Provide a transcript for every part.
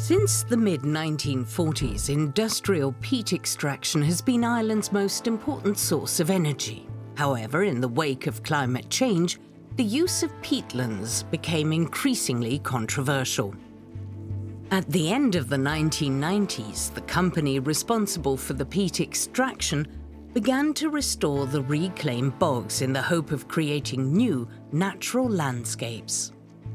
Since the mid-1940s, industrial peat extraction has been Ireland's most important source of energy. However, in the wake of climate change, the use of peatlands became increasingly controversial. At the end of the 1990s, the company responsible for the peat extraction began to restore the reclaimed bogs in the hope of creating new, natural landscapes.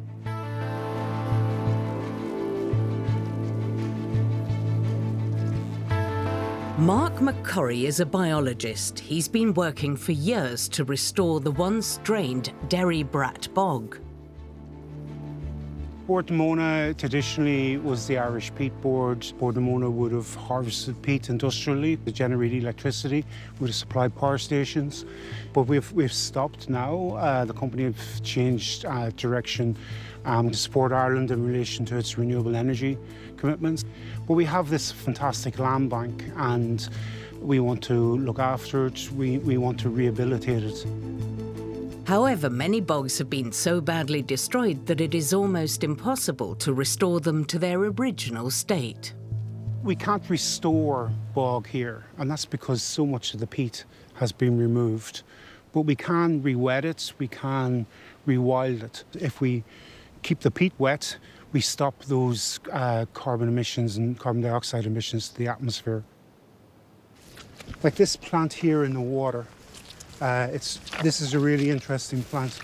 Mark McCurry is a biologist. He's been working for years to restore the once drained Derry Brat Bog. Bord na Móna traditionally was the Irish peat board. Bord na Móna would have harvested peat industrially to generate electricity, would have supplied power stations. But we've stopped now. The company have changed direction to support Ireland in relation to its renewable energy commitments. But we have this fantastic land bank and we want to look after it, we want to rehabilitate it. However, many bogs have been so badly destroyed that it is almost impossible to restore them to their original state. We can't restore bog here, and that's because so much of the peat has been removed. But we can re-wet it, we can rewild it. If we keep the peat wet, we stop those carbon emissions and carbon dioxide emissions to the atmosphere. Like this plant here in the water. This is a really interesting plant.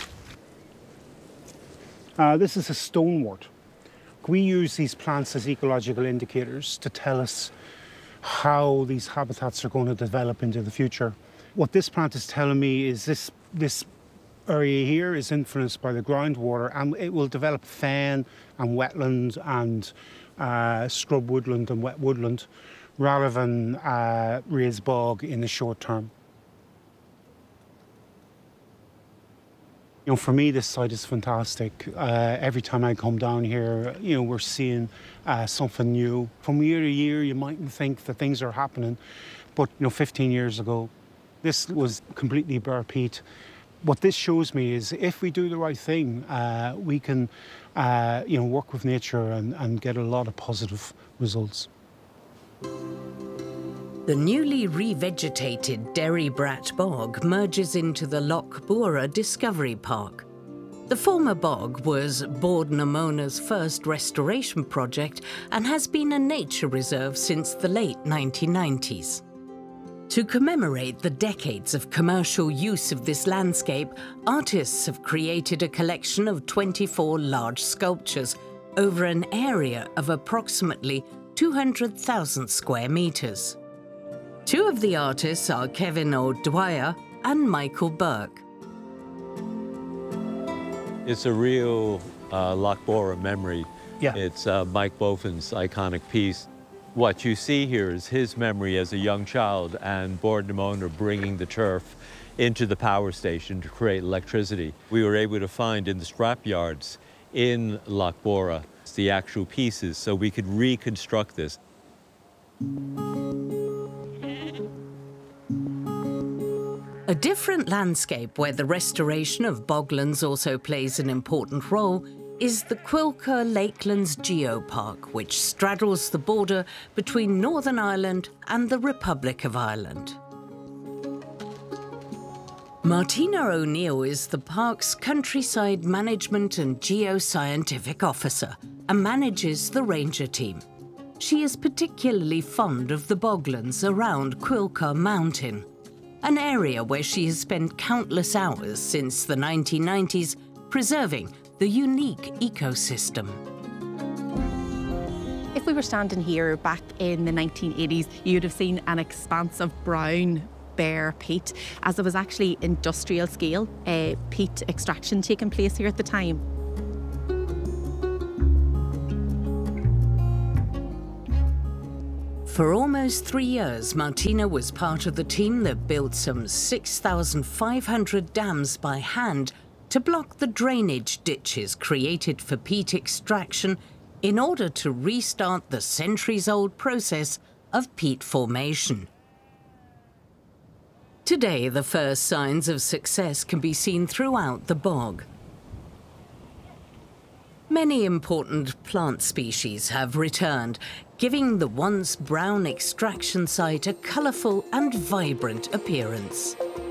This is a stonewort. We use these plants as ecological indicators to tell us how these habitats are going to develop into the future. What this plant is telling me is this area here is influenced by the groundwater and it will develop fen and wetland and scrub woodland and wet woodland rather than raised bog in the short term. You know, for me, this site is fantastic. Every time I come down here, you know, we're seeing something new. From year to year, you mightn't think that things are happening, but, you know, 15 years ago, this was completely bare peat. What this shows me is if we do the right thing, we can, you know, work with nature and get a lot of positive results. The newly revegetated Derry Brat Bog merges into the Loch Bora Discovery Park. The former bog was Bord na Móna's first restoration project and has been a nature reserve since the late 1990s. To commemorate the decades of commercial use of this landscape, artists have created a collection of 24 large sculptures over an area of approximately 200,000 square metres. Two of the artists are Kevin O'Dwyer and Michael Burke. It's a real Loch Bora memory. Yeah. It's Mike Boffin's iconic piece. What you see here is his memory as a young child and Bord na Móna bringing the turf into the power station to create electricity. We were able to find in the scrapyards in Loch Bora the actual pieces so we could reconstruct this. A different landscape where the restoration of boglands also plays an important role is the Quilca Lakelands Geopark, which straddles the border between Northern Ireland and the Republic of Ireland. Martina O'Neill is the park's countryside management and geoscientific officer and manages the ranger team. She is particularly fond of the boglands around Quilca Mountain, an area where she has spent countless hours since the 1990s preserving the unique ecosystem. If we were standing here back in the 1980s, you'd have seen an expanse of brown, bare peat, as there was actually industrial scale peat extraction taking place here at the time. For almost 3 years, Martina was part of the team that built some 6,500 dams by hand to block the drainage ditches created for peat extraction in order to restart the centuries-old process of peat formation. Today, the first signs of success can be seen throughout the bog. Many important plant species have returned, giving the once brown extraction site a colourful and vibrant appearance.